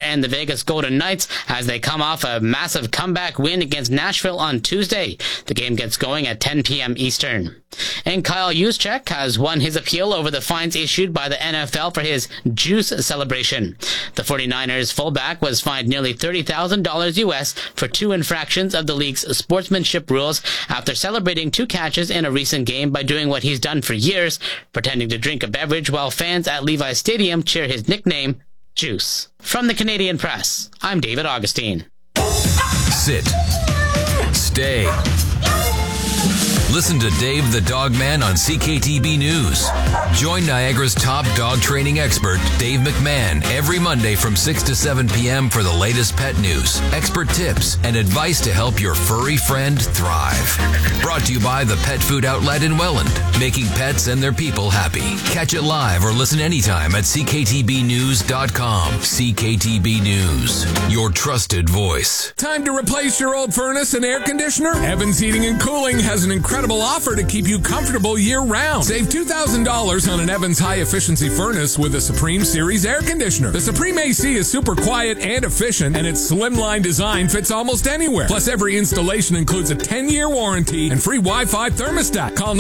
and the Vegas Golden Knights as they come off a massive comeback win against Nashville on Tuesday. The game gets going at 10 p.m. Eastern. And Kyle Juszczyk has won his appeal over the fines issued by the NFL for his juice celebration. The 49ers fullback was fined nearly $30,000 US for 2 infractions of the league's sportsmanship rules after celebrating 2 catches in a recent game by doing what he's done for years, pretending to drink a beverage while fans at Levi's Stadium cheer his nickname, Juice. From the Canadian Press, I'm David Augustine. Sit. Stay. Listen to Dave the Dog Man on CKTB News. Join Niagara's top dog training expert, Dave McMahon, every Monday from 6 to 7 p.m. for the latest pet news, expert tips, and advice to help your furry friend thrive. Brought to you by the Pet Food Outlet in Welland, making pets and their people happy. Catch it live or listen anytime at cktbnews.com. CKTB News, your trusted voice. Time to replace your old furnace and air conditioner? Evans Heating and Cooling has an incredible offer to keep you comfortable year-round. Save $2,000 on an Evans high-efficiency furnace with a Supreme Series air conditioner. The Supreme AC is super quiet and efficient, and its slimline design fits almost anywhere. Plus, every installation includes a 10-year warranty and free Wi-Fi thermostat. Call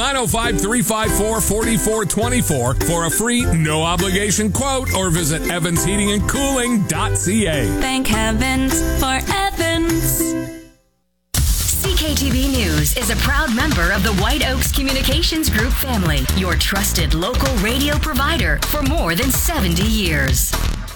905-354-4424 for a free, no-obligation quote, or visit evansheatingandcooling.ca. Thank heavens for Evans. CKTB News is a proud member of the White Oaks Communications Group family, your trusted local radio provider for more than 70 years.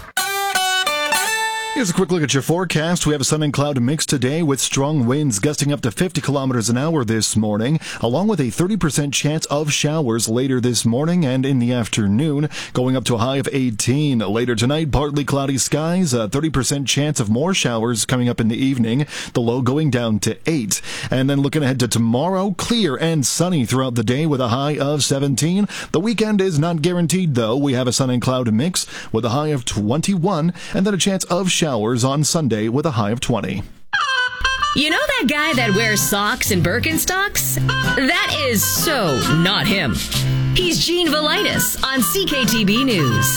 Here's a quick look at your forecast. We have a sun and cloud mix today with strong winds gusting up to 50 kilometers an hour this morning, along with a 30% chance of showers later this morning and in the afternoon, going up to a high of 18. Later tonight, partly cloudy skies, a 30% chance of more showers coming up in the evening, the low going down to 8. And then looking ahead to tomorrow, clear and sunny throughout the day with a high of 17. The weekend is not guaranteed, though. We have a sun and cloud mix with a high of 21, and then a chance of showers on Sunday with a high of 20. You know that guy that wears socks and Birkenstocks? That is so not him. He's Gene Velitis on CKTB News.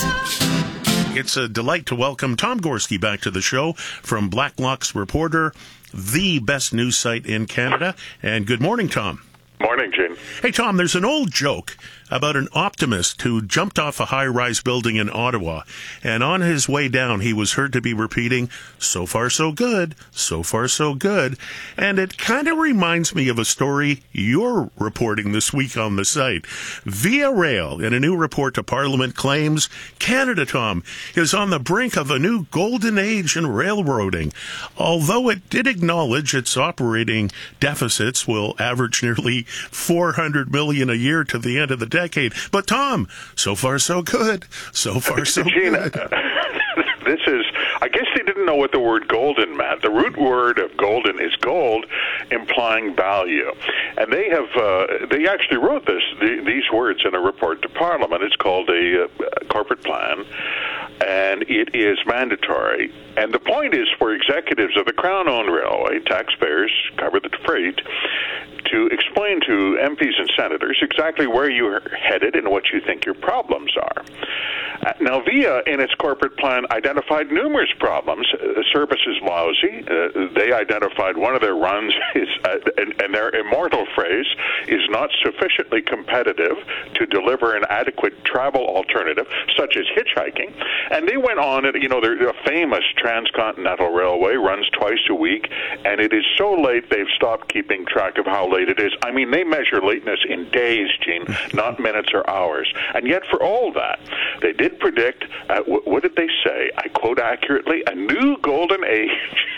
It's a delight to welcome Tom Gorski back to the show from Blacklock's Reporter, the best news site in Canada. And good morning, Tom. Morning, Gene. Hey, Tom, there's an old joke about an optimist who jumped off a high-rise building in Ottawa, and on his way down, he was heard to be repeating, "So far, so good, so far, so good." And it kind of reminds me of a story you're reporting this week on the site. Via Rail, in a new report to Parliament, claims Canada, Tom, is on the brink of a new golden age in railroading. Although it did acknowledge its operating deficits will average nearly $400 million a year to the end of the decade. But Tom, so far so good. So far so Gene, good. This is, I guess they didn't know what the word golden meant. The root word of golden is gold, implying value. And they actually wrote these words in a report to Parliament. It's called a corporate plan, and it is mandatory. And the point is for executives of the Crown-owned railway, taxpayers cover the freight, to explain to MPs and senators exactly where you're headed and what you think your problems are. Now, VIA, in its corporate plan, identified numerous problems. Service is lousy. They identified one of their runs is, and their immortal phrase, is not sufficiently competitive to deliver an adequate travel alternative, such as hitchhiking. And they went on, their famous transcontinental railway runs twice a week, and it is so late they've stopped keeping track of how late it is. I mean, they measure lateness in days, Gene, not minutes or hours. And yet, for all that, they did predict, what did they say? I quote accurately, a new golden age.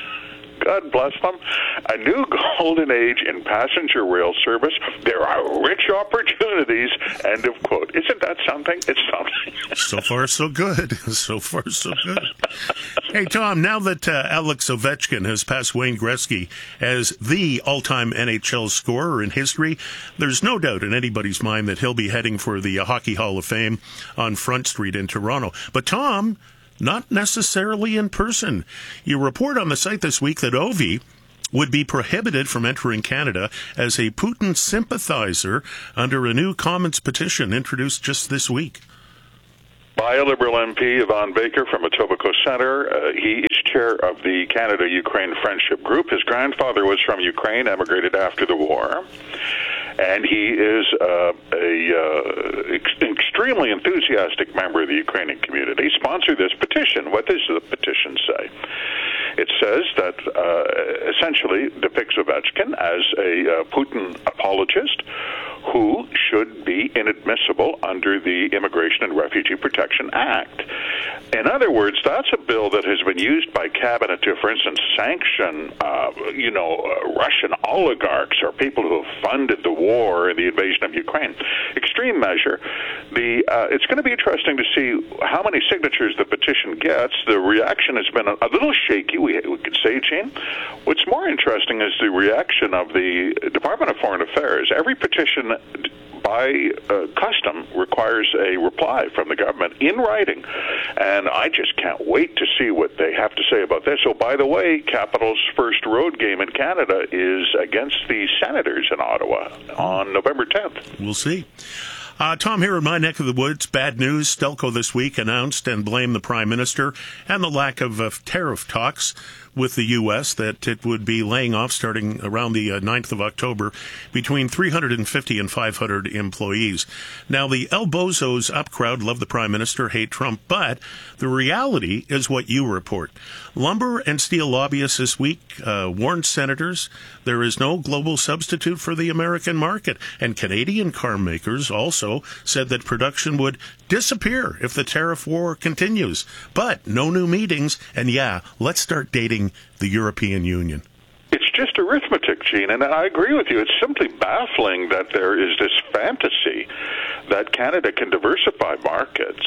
God bless them. A new golden age in passenger rail service. There are rich opportunities. End of quote. Isn't that something? It's something. So far, so good. So far, so good. Hey, Tom, now that Alex Ovechkin has passed Wayne Gretzky as the all-time NHL scorer in history, there's no doubt in anybody's mind that he'll be heading for the Hockey Hall of Fame on Front Street in Toronto. But, Tom, not necessarily in person. You report on the site this week that Ovi would be prohibited from entering Canada as a Putin sympathizer under a new Commons petition introduced just this week. By a Liberal MP, Yvonne Baker from Etobicoke Centre, he of the Canada-Ukraine Friendship Group. His grandfather was from Ukraine, emigrated after the war. And he is an extremely enthusiastic member of the Ukrainian community. Sponsored this petition. What does the petition say? It says that essentially depicts Ovechkin as a Putin apologist who should be inadmissible under the Immigration and Refugee Protection Act. In other words, that's a bill that has been used by cabinet to, for instance, sanction, Russian oligarchs or people who have funded the war and the invasion of Ukraine. Extreme measure. It's going to be interesting to see how many signatures the petition gets. The reaction has been a little shaky, we could say, Gene. What's more interesting is the reaction of the Department of Foreign Affairs. Every petition by custom requires a reply from the government in writing, and I just can't wait to see what they have to say about this. So, by the way, Capital's first road game in Canada is against the Senators in Ottawa on November 10th. We'll see. Tom, here in my neck of the woods, bad news. Stelco this week announced and blamed the Prime Minister and the lack of tariff talks with the U.S. that it would be laying off starting around the 9th of October between 350 and 500 employees. Now, the El Bozos up crowd love the Prime Minister, hate Trump, but the reality is what you report. Lumber and steel lobbyists this week warned senators there is no global substitute for the American market, and Canadian car makers also said that production would disappear if the tariff war continues. But no new meetings, and let's start dating the European Union. It's just arithmetic, Gene, and I agree with you. It's simply baffling that there is this fantasy that Canada can diversify markets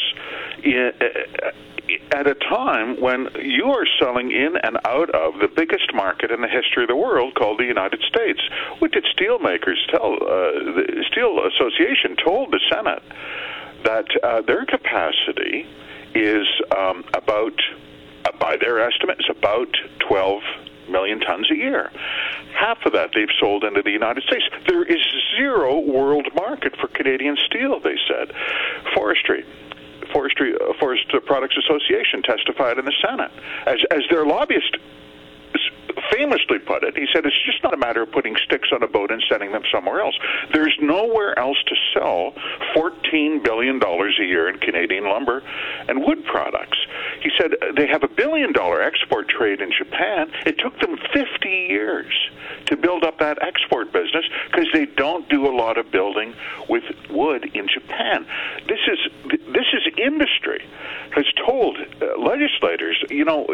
at a time when you are selling in and out of the biggest market in the history of the world called the United States. What did steelmakers tell? The Steel Association told the Senate that their capacity is about, by their estimate, is about 12 million tons a year. Half of that they've sold into the United States. There is zero world market for Canadian steel, they said. Forest Products Association testified in the Senate. As their lobbyist famously put it, he said, it's just not a matter of putting sticks on a boat and sending them somewhere else. There's nowhere else to sell $14 billion a year in Canadian lumber and wood products. He said they have $1 billion export trade in Japan. It took them 50 years to build up that export business because they don't do a lot of building with wood in Japan. This is industry has told legislators,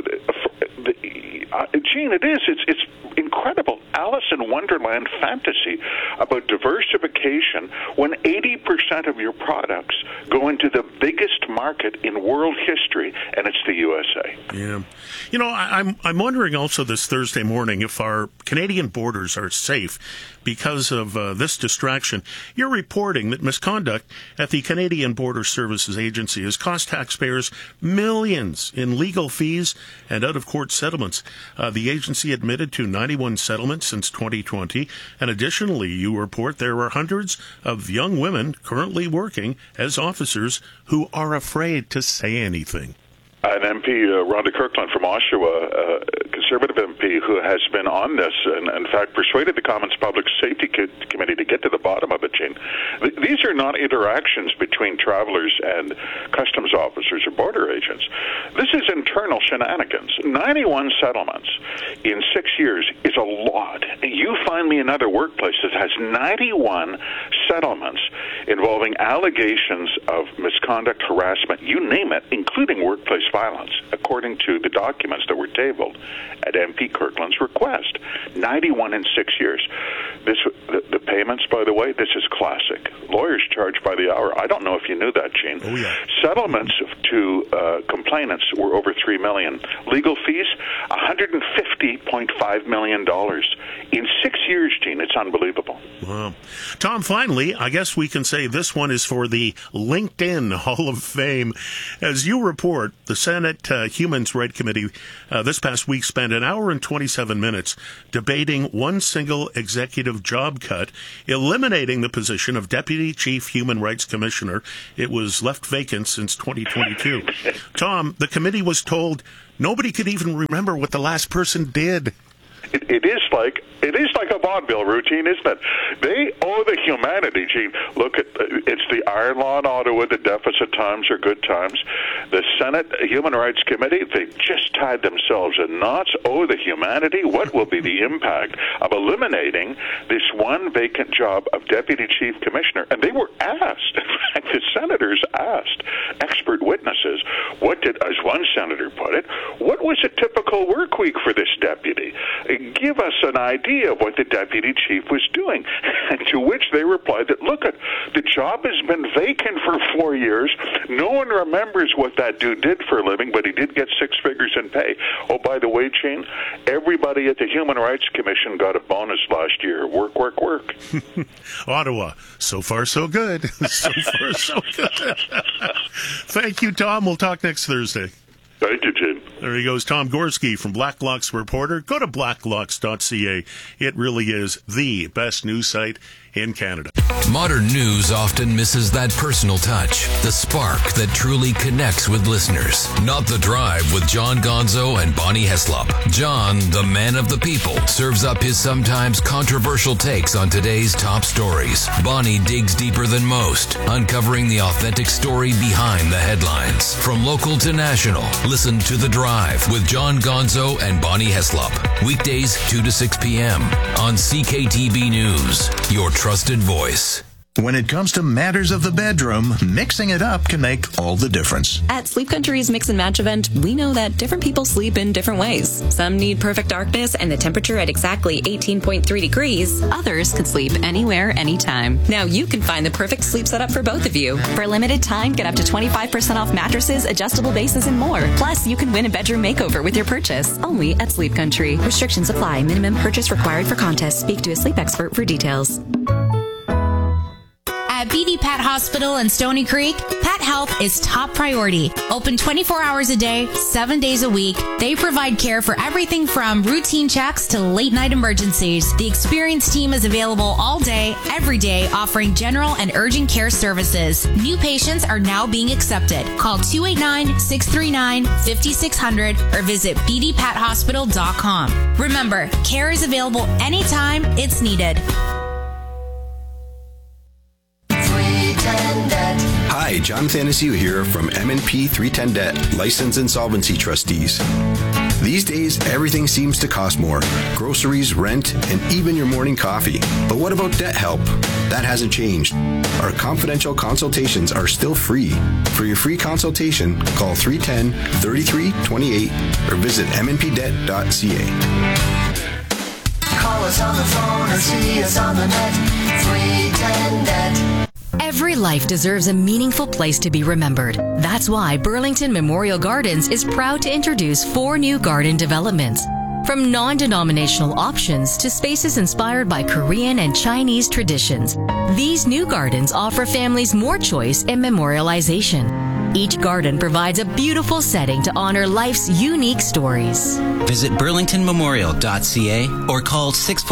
Gene, it's incredible Alice in Wonderland fantasy about diversification when 80% of your products go into the biggest market in world history, and it's the USA. Yeah. I'm wondering also this Thursday morning if our Canadian borders are safe because of this distraction. You're reporting that misconduct at the Canadian Border Services Agency has cost taxpayers millions in legal fees and out-of-court settlements. The agency admitted to 91 settlements since 2020, and additionally, you report there are hundreds of young women currently working as officers who are afraid to say anything. An MP, Rhonda Kirkland from Oshawa, Conservative MP, who has been on this and, in fact, persuaded the Commons Public Safety Committee to get to the bottom of it, Gene. These are not interactions between travelers and customs officers or border agents. This is internal shenanigans. 91 settlements in 6 years is a lot. You find me another workplace that has 91 settlements involving allegations of misconduct, harassment, you name it, including workplace violence, according to the documents that were tabled at MP Kirkland's request. 91 in 6 years. The payments, by the way, this is classic. Lawyers charge by the hour. I don't know if you knew that, Gene. Oh, yeah. Settlements to complainants were over $3 million. Legal fees, $150.5 million. In 6 years, Gene, it's unbelievable. Wow. Tom, finally, I guess we can say this one is for the LinkedIn Hall of Fame. As you report, the Senate Human Rights Committee this past week spent an hour and 27 minutes debating one single executive job cut, eliminating the position of Deputy Chief Human Rights Commissioner. It was left vacant since 2022. Tom, the committee was told Nobody could even remember what the last person did. It is like a vaudeville routine, isn't it? They owe the humanity, Gene. Look, it's the Iron Law in Ottawa. The deficit times are good times. The Senate Human Rights Committee, they just tied themselves in knots. Owe the humanity. What will be the impact of eliminating this one vacant job of Deputy Chief Commissioner? And they were asked, in fact, the senators asked expert witnesses, as one senator put it, what was a typical work week for this deputy? Give us an idea of what the deputy chief was doing. And to which they replied that, look, the job has been vacant for 4 years. No one remembers what that dude did for a living, but he did get 6 figures in pay. Oh, by the way, Gene, everybody at the Human Rights Commission got a bonus last year. Work, work, work. Ottawa, so far so good. So far so good. Thank you, Tom. We'll talk next Thursday. Thank you, Jim. There he goes, Tom Gorski from Blacklocks Reporter. Go to blacklocks.ca. It really is the best news site in Canada. Modern news often misses that personal touch, the spark that truly connects with listeners. Not The Drive with John Gonzo and Bonnie Heslop. John, the man of the people, serves up his sometimes controversial takes on today's top stories. Bonnie digs deeper than most, uncovering the authentic story behind the headlines. From local to national, listen to The Drive with John Gonzo and Bonnie Heslop. Weekdays 2 to 6 p.m. on CKTB News, your trusted voice. When it comes to matters of the bedroom, mixing it up can make all the difference. At Sleep Country's Mix and Match event, we know that different people sleep in different ways. Some need perfect darkness and the temperature at exactly 18.3 degrees. Others could sleep anywhere, anytime. Now you can find the perfect sleep setup for both of you. For a limited time, get up to 25% off mattresses, adjustable bases, and more. Plus, you can win a bedroom makeover with your purchase. Only at Sleep Country. Restrictions apply. Minimum purchase required for contest. Speak to a sleep expert for details. At BD Pat Hospital in Stony Creek, Pat Health is top priority. Open 24 hours a day, 7 days a week. They provide care for everything from routine checks to late night emergencies. The experienced team is available all day, every day, offering general and urgent care services. New patients are now being accepted. Call 289-639-5600 or visit bdpathospital.com. Remember, care is available anytime it's needed. Hi, John Thanasiu here from M&P 310 Debt, Licensed Insolvency Trustees. These days, everything seems to cost more. Groceries, rent, and even your morning coffee. But what about debt help? That hasn't changed. Our confidential consultations are still free. For your free consultation, call 310-3328 or visit mnpdebt.ca. Call us on the phone or see us on the net. 310 Debt. Every life deserves a meaningful place to be remembered. That's why Burlington Memorial Gardens is proud to introduce 4 new garden developments. From non-denominational options to spaces inspired by Korean and Chinese traditions, these new gardens offer families more choice in memorialization. Each garden provides a beautiful setting to honor life's unique stories. Visit burlingtonmemorial.ca or call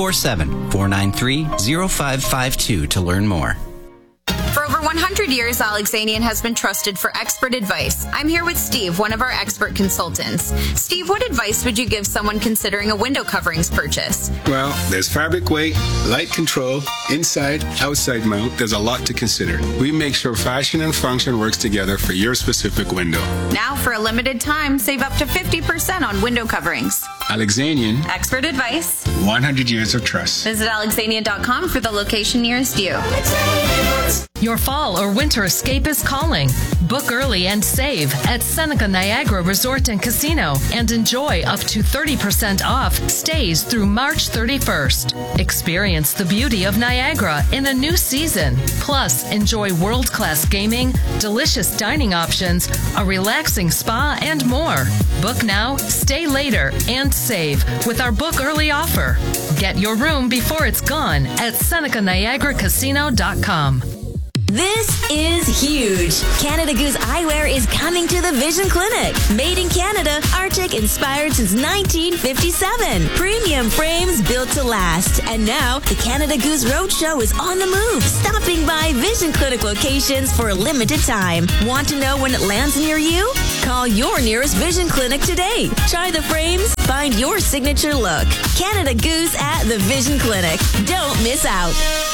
647-493-0552 to learn more. For over 100 years, Alexanian has been trusted for expert advice. I'm here with Steve, one of our expert consultants. Steve, what advice would you give someone considering a window coverings purchase? Well, there's fabric weight, light control, inside, outside mount. There's a lot to consider. We make sure fashion and function works together for your specific window. Now, for a limited time, save up to 50% on window coverings. Alexanian. Expert advice. 100 years of trust. Visit alexanian.com for the location nearest you. Your fall or winter escape is calling. Book early and save at Seneca Niagara Resort and Casino and enjoy up to 30% off stays through March 31st. Experience the beauty of Niagara in a new season. Plus, enjoy world-class gaming, delicious dining options, a relaxing spa, and more. Book now, stay later, and save with our book early offer. Get your room before it's gone at SenecaNiagaraCasino.com. This is huge. Canada Goose Eyewear is coming to the Vision Clinic. Made in Canada, Arctic inspired since 1957. Premium frames built to last. And now, the Canada Goose Roadshow is on the move, stopping by Vision Clinic locations for a limited time. Want to know when it lands near you? Call your nearest Vision Clinic today. Try the frames, find your signature look. Canada Goose at the Vision Clinic. Don't miss out.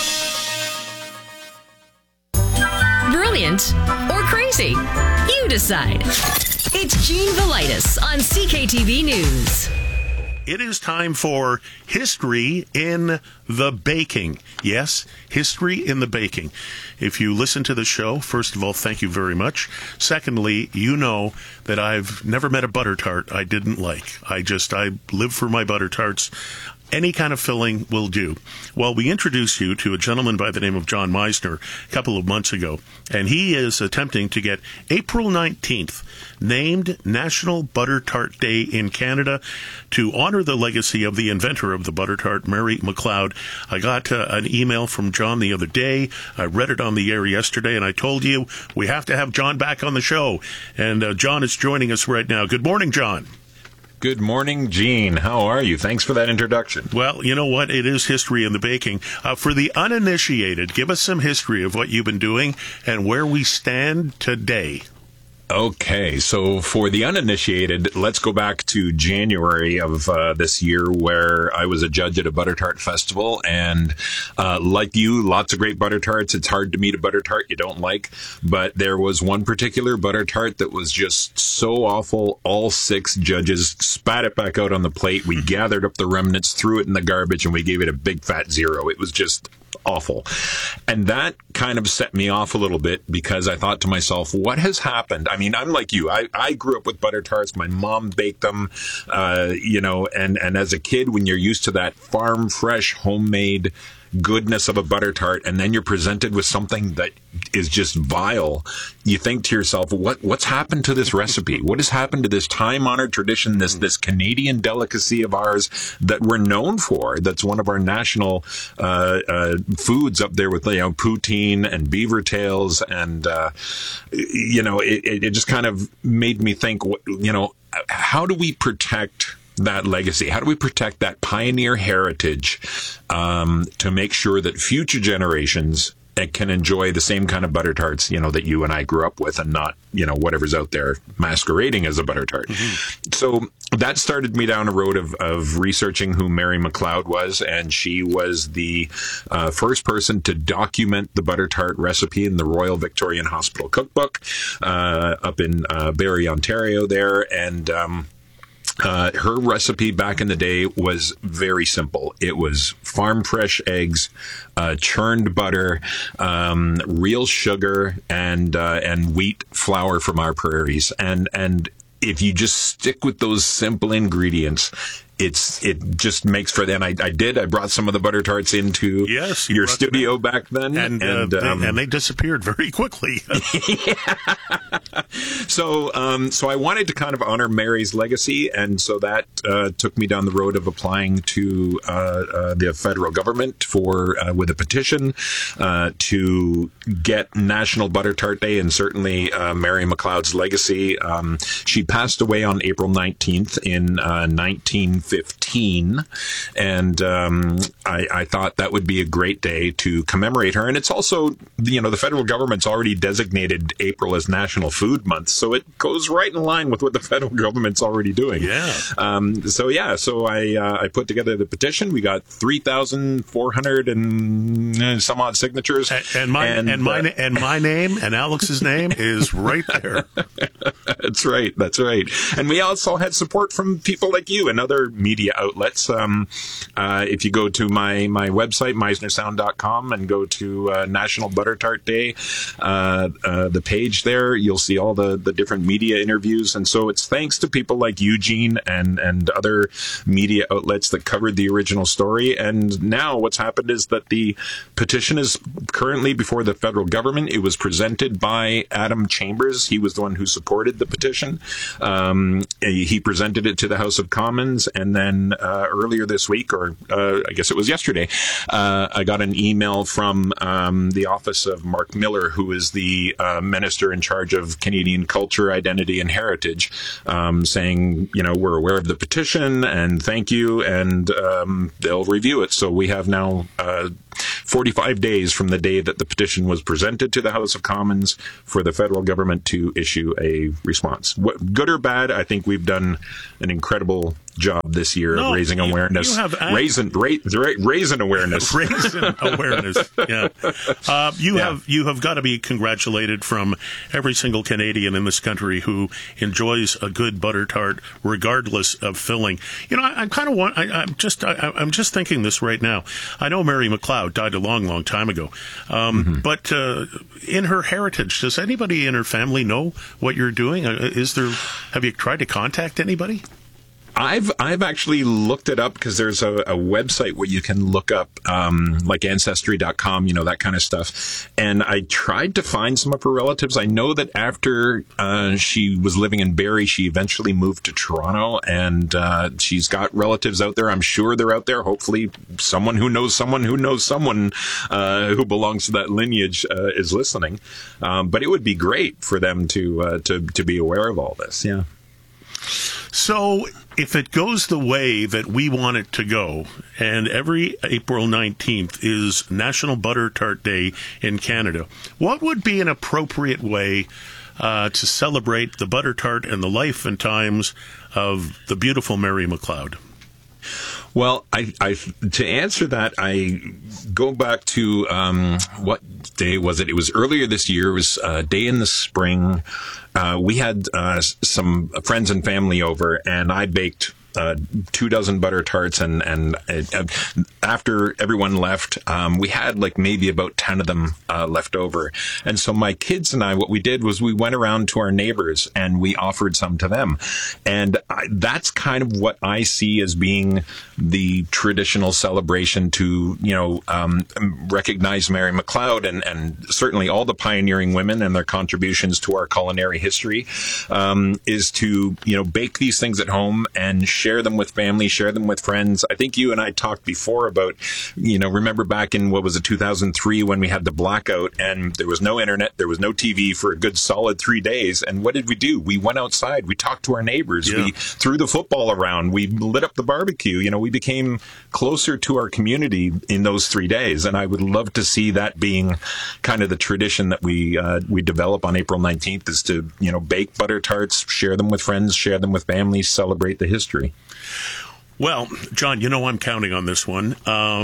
Brilliant or crazy? You decide. It's Gene Velitis on CKTB News. It is time for History in the Baking. Yes, History in the Baking. If you listen to the show, first of all, thank you very much. Secondly, you know that I've never met a butter tart I didn't like. I live for my butter tarts. Any kind of filling will do. Well, we introduced you to a gentleman by the name of John Meisner a couple of months ago, and he is attempting to get April 19th named National Butter Tart Day in Canada to honor the legacy of the inventor of the butter tart, Mary McLeod. I got an email from John the other day. I read it on the air yesterday, and I told you we have to have John back on the show. And John is joining us right now. Good morning, John. Good morning, Gene. How are you? Thanks for that introduction. Well, you know what? It is History in the Baking. For the uninitiated, give us some history of what you've been doing and where we stand today. Okay, so for the uninitiated, let's go back to January of this year, where I was a judge at a butter tart festival, and like you, lots of great butter tarts. It's hard to meet a butter tart you don't like, but there was one particular butter tart that was just so awful. All 6 judges spat it back out on the plate. We gathered up the remnants, threw it in the garbage, and we gave it a big fat 0. It was just awful. And that kind of set me off a little bit, because I thought to myself, what has happened? I mean, I'm like you. I grew up with butter tarts. My mom baked them, and as a kid, when you're used to that farm fresh, homemade goodness of a butter tart, and then you're presented with something that is just vile, you think to yourself, what's happened to this recipe? What has happened to this time-honored tradition, this Canadian delicacy of ours that we're known for, that's one of our national foods up there with poutine and beaver tails, and it just kind of made me think, how do we protect that legacy? How do we protect that pioneer heritage to make sure that future generations can enjoy the same kind of butter tarts, that you and I grew up with, and not, whatever's out there masquerading as a butter tart. Mm-hmm. So that started me down a road of researching who Mary McLeod was, and she was the first person to document the butter tart recipe in the Royal Victorian Hospital Cookbook up in Barrie, Ontario there, and her recipe back in the day was very simple. It was farm fresh eggs, churned butter, real sugar, and wheat flour from our prairies. And if you just stick with those simple ingredients, it just makes for then. I brought some of the butter tarts into your studio back then, and they disappeared very quickly. So I wanted to kind of honor Mary's legacy, and so that took me down the road of applying to the federal government with a petition to get National Butter Tart Day, and certainly Mary McLeod's legacy. She passed away on April 19th in 1915, and I thought that would be a great day to commemorate her. And it's also, the federal government's already designated April as National Food Month, so it goes right in line with what the federal government's already doing. Yeah. So I put together the petition. We got 3,400 and some odd signatures. And my name and Alex's name is right there. That's right. And we also had support from people like you and other media outlets. If you go to my website, meisnersound.com, and go to National Butter Tart Day, the page there, you'll see all the different media interviews. And so it's thanks to people like Eugene and other media outlets that covered the original story. And now what's happened is that the petition is currently before the federal government. It was presented by Adam Chambers. He was the one who supported the petition. He presented it to the House of Commons, and then earlier this week, or I guess it was yesterday, I got an email from the office of Mark Miller, who is the minister in charge of Canadian culture, identity, and heritage, saying, we're aware of the petition and thank you, and they'll review it. So we have now 45 days from the day that the petition was presented to the House of Commons for the federal government to issue a response. Good or bad, I think we've done an incredible job this year of raising awareness. Raising awareness. Raising awareness. Yeah. You have got to be congratulated from every single Canadian in this country who enjoys a good butter tart, regardless of filling. You know, I'm just thinking this right now. I know Mary McLeod died a long, long time ago, but in her heritage, does anybody in her family know what you're doing? Have you tried to contact anybody? I've actually looked it up because there's a website where you can look up like Ancestry.com, that kind of stuff. And I tried to find some of her relatives. I know that after she was living in Barrie, she eventually moved to Toronto, and she's got relatives out there. I'm sure they're out there. Hopefully someone who knows someone who knows someone who belongs to that lineage is listening. But it would be great for them to be aware of all this. Yeah. So if it goes the way that we want it to go, and every April 19th is National Butter Tart Day in Canada, what would be an appropriate way to celebrate the butter tart and the life and times of the beautiful Mary McLeod? Well, to answer that, I go back to what day was it? It was earlier this year. It was a day in the spring. We had some friends and family over, and I baked 24 butter tarts, and after everyone left, we had like maybe about 10 of them left over. And so my kids and I, what we did was we went around to our neighbors and we offered some to them. And that's kind of what I see as being the traditional celebration to, recognize Mary McLeod and certainly all the pioneering women and their contributions to our culinary history, is to, bake these things at home and share them with family, share them with friends. I think you and I talked before about, remember back in, 2003 when we had the blackout and there was no internet, there was no TV for a good solid 3 days. And what did we do? We went outside. We talked to our neighbors. Yeah. We threw the football around. We lit up the barbecue. We became closer to our community in those 3 days. And I would love to see that being kind of the tradition that we develop on April 19th is to, bake butter tarts, share them with friends, share them with families, celebrate the history. Well, John, I'm counting on this one.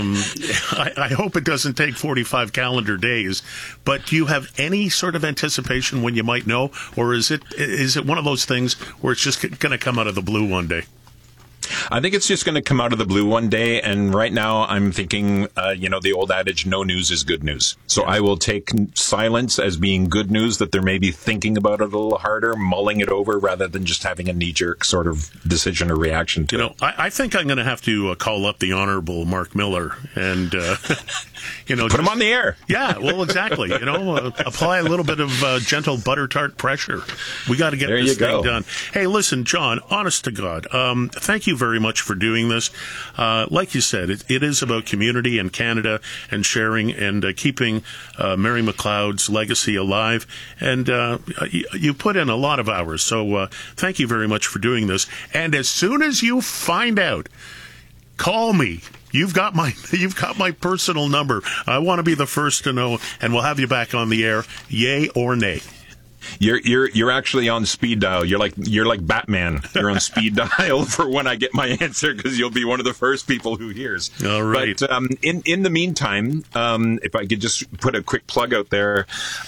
I hope it doesn't take 45 calendar days, but do you have any sort of anticipation when you might know, or is it one of those things where it's just going to come out of the blue one day? I think it's just going to come out of the blue one day. And right now I'm thinking, the old adage, no news is good news. So I will take silence as being good news, that they're maybe thinking about it a little harder, mulling it over rather than just having a knee-jerk sort of decision or reaction to it. I think I'm going to have to call up the Honorable Mark Miller and, put him on the air. Yeah, well, exactly. Apply a little bit of gentle butter tart pressure. We got to get this thing done. Hey, listen, John, honest to God, thank you very much for doing this. Like you said, it is about community in Canada and sharing and keeping Mary McLeod's legacy alive. And you put in a lot of hours. So thank you very much for doing this. And as soon as you find out, call me. You've got my personal number. I want to be the first to know, and we'll have you back on the air. Yay or nay? You're actually on speed dial. You're like Batman. You're on speed dial for when I get my answer, because you'll be one of the first people who hears. All right. But in the meantime, if I could just put a quick plug out there,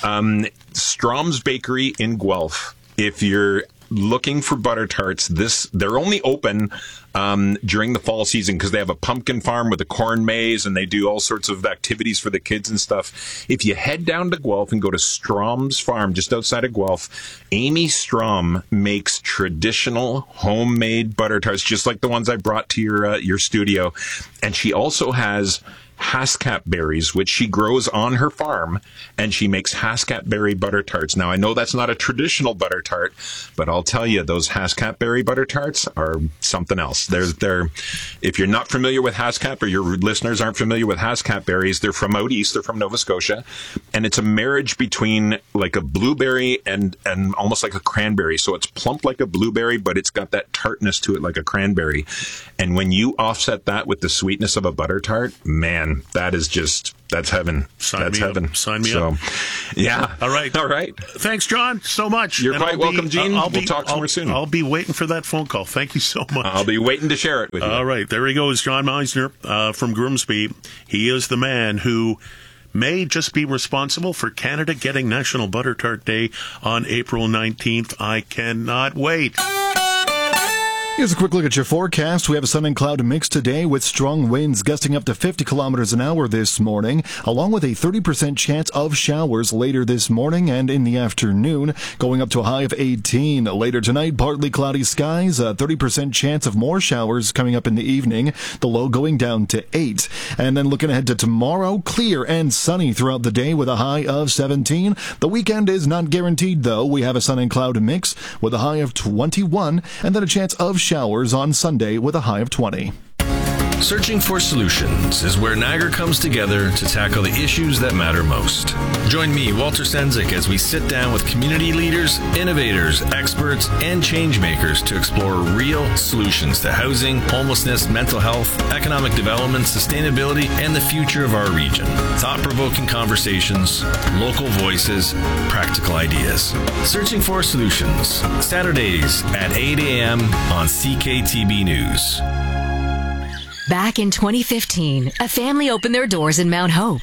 Strom's Bakery in Guelph. If you're looking for butter tarts, they're only open during the fall season because they have a pumpkin farm with a corn maze, and they do all sorts of activities for the kids and stuff. If you head down to Guelph and go to Strom's Farm just outside of Guelph, Amy Strom makes traditional homemade butter tarts just like the ones I brought to your studio, and she also has Haskap berries, which she grows on her farm, and she makes Haskap berry butter tarts. Now, I know that's not a traditional butter tart, but I'll tell you, those Haskap berry butter tarts are something else. If you're not familiar with Haskap, or your listeners aren't familiar with Haskap berries, they're from out east. They're from Nova Scotia, and it's a marriage between like a blueberry and almost like a cranberry. So it's plump like a blueberry, but it's got that tartness to it like a cranberry. And when you offset that with the sweetness of a butter tart, man, man, that's heaven. That's heaven. Sign me up. Yeah. All right. Thanks, John, so much. You're quite welcome, Gene. We'll talk more soon. I'll be waiting for that phone call. Thank you so much. I'll be waiting to share it with you. All right. There he goes, John Meisner from Grimsby. He is the man who may just be responsible for Canada getting National Butter Tart Day on April 19th. I cannot wait. Here's a quick look at your forecast. We have a sun and cloud mix today with strong winds gusting up to 50 kilometers an hour this morning, along with a 30% chance of showers later this morning and in the afternoon, going up to a high of 18. Later tonight, partly cloudy skies, a 30% chance of more showers coming up in the evening, the low going down to 8. And then looking ahead to tomorrow, clear and sunny throughout the day with a high of 17. The weekend is not guaranteed, though. We have a sun and cloud mix with a high of 21, and then a chance of showers on Sunday with a high of 20. Searching for Solutions is where Niagara comes together to tackle the issues that matter most. Join me, Walter Senzik, as we sit down with community leaders, innovators, experts, and changemakers to explore real solutions to housing, homelessness, mental health, economic development, sustainability, and the future of our region. Thought-provoking conversations, local voices, practical ideas. Searching for Solutions, Saturdays at 8 a.m. on CKTB News. Back in 2015, a family opened their doors in Mount Hope.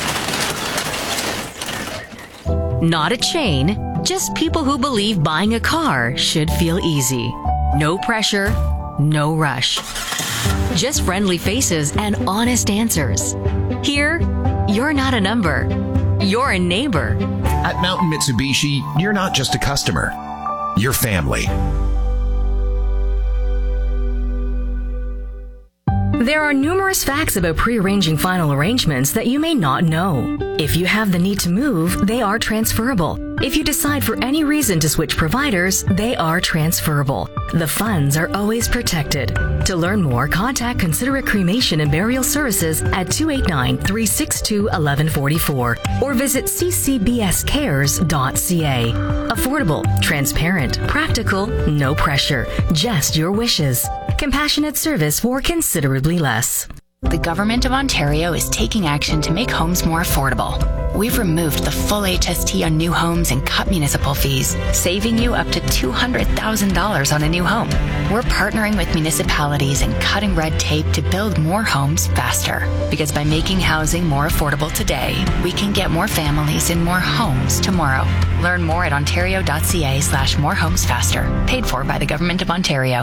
Not a chain, just people who believe buying a car should feel easy. No pressure, no rush. Just friendly faces and honest answers. Here, you're not a number. You're a neighbor. At Mountain Mitsubishi, you're not just a customer. You're family. There are numerous facts about pre-arranging final arrangements that you may not know. If you have the need to move, they are transferable. If you decide for any reason to switch providers, they are transferable. The funds are always protected. To learn more, contact Considerate Cremation and Burial Services at 289-362-1144 or visit ccbscares.ca. Affordable, transparent, practical, no pressure, just your wishes. Compassionate service for considerably less. The Government of Ontario is taking action to make homes more affordable. We've removed the full HST on new homes and cut municipal fees, saving you up to $200,000 on a new home. We're partnering with municipalities and cutting red tape to build more homes faster. Because by making housing more affordable today, we can get more families in more homes tomorrow. Learn more at ontario.ca/morehomesfaster. Paid for by the Government of Ontario.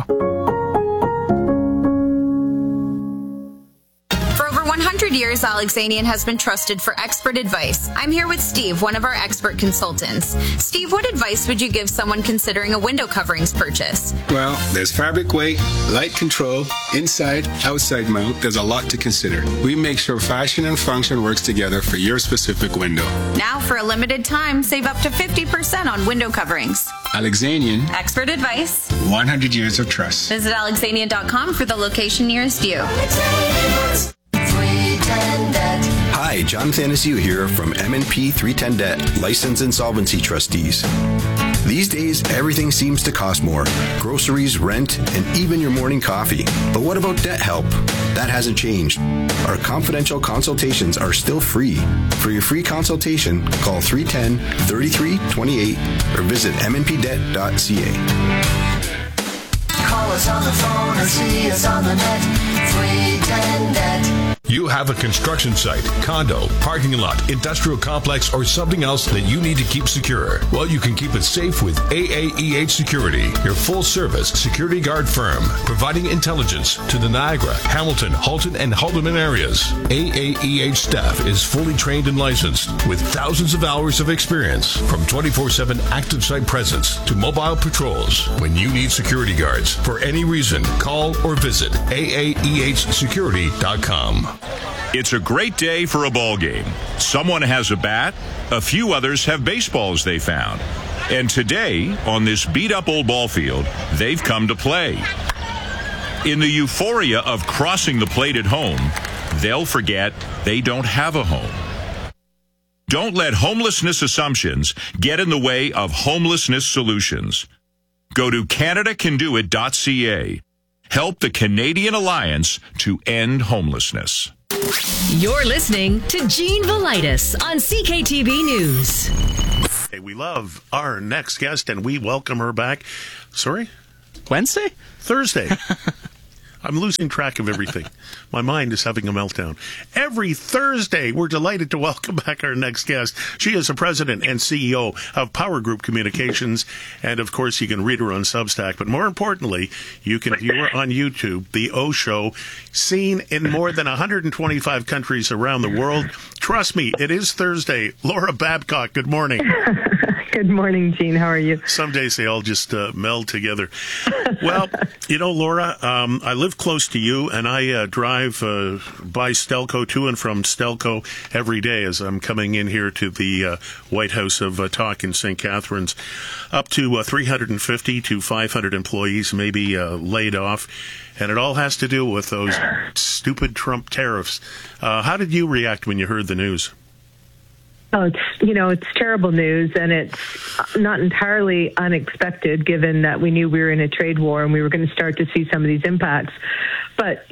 100 years, Alexanian has been trusted for expert advice. I'm here with Steve, one of our expert consultants. Steve, what advice would you give someone considering a window coverings purchase? Well, there's fabric weight, light control, inside, outside mount. There's a lot to consider. We make sure fashion and function works together for your specific window. Now, for a limited time, save up to 50% on window coverings. Alexanian. Expert advice. 100 years of trust. Visit alexanian.com for the location nearest you. Hi, John Thanasiu here from M&P 310 Debt, License Insolvency Trustees. These days, everything seems to cost more. Groceries, rent, and even your morning coffee. But what about debt help? That hasn't changed. Our confidential consultations are still free. For your free consultation, call 310-3328 or visit mnpdebt.ca. Call us on the phone or see us on the net. 310 Debt. You have a construction site, condo, parking lot, industrial complex, or something else that you need to keep secure. Well, you can keep it safe with AAEH Security, your full-service security guard firm, providing intelligence to the Niagara, Hamilton, Halton, and Haldimand areas. AAEH staff is fully trained and licensed with thousands of hours of experience, from 24/7 active site presence to mobile patrols. When you need security guards for any reason, call or visit AAEHsecurity.com. It's a great day for a ball game. Someone has a bat, a few others have baseballs they found. And today, on this beat-up old ball field, they've come to play. In the euphoria of crossing the plate at home, they'll forget they don't have a home. Don't let homelessness assumptions get in the way of homelessness solutions. Go to CanadaCanDoIt.ca. Help the Canadian Alliance to end homelessness. You're listening to Gene Velitis on CKTB News. Hey, we love our next guest, and we welcome her back. Sorry? Wednesday? Thursday. I'm losing track of everything. My mind is having a meltdown. Every Thursday, we're delighted to welcome back our next guest. She is the president and CEO of Power Group Communications. And, of course, you can read her on Substack. But more importantly, you can view her on YouTube, The O Show, seen in more than 125 countries around the world. Trust me, it is Thursday. Laura Babcock, good morning. Good morning, Gene. How are you? Some days they all just meld together. Well, you know, Laura, I live close to you, and I drive by Stelco, to and from Stelco, every day as I'm coming in here to the White House of Talk in St. Catharines. Up to 350 to 500 employees may be laid off, and it all has to do with those stupid Trump tariffs. How did you react when you heard the news? Oh, it's terrible news, and it's not entirely unexpected given that we knew we were in a trade war and we were going to start to see some of these impacts. But,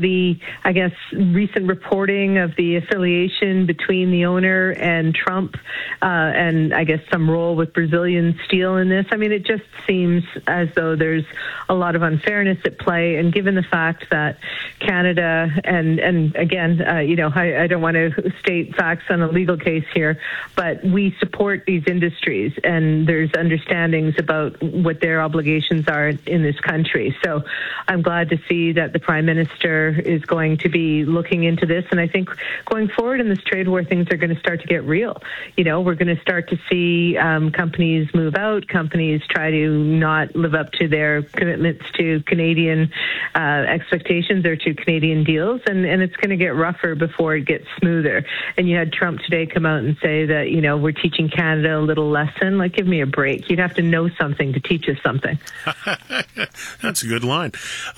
I guess, recent reporting of the affiliation between the owner and Trump, and I guess some role with Brazilian steel in this, it just seems as though there's a lot of unfairness at play. And given the fact that Canada, and again, I don't want to state facts on a legal case here, but we support these industries, and there's understandings about what their obligations are in this country. So I'm glad to see that the Prime Minister is going to be looking into this, and I think going forward in this trade war, things are going to start to get real. We're going to start to see companies move out, companies try to not live up to their commitments to Canadian expectations or to Canadian deals, and it's going to get rougher before it gets smoother. And you had Trump today come out and say that, we're teaching Canada a little lesson. Like, give me a break. You'd have to know something to teach us something. That's a good line.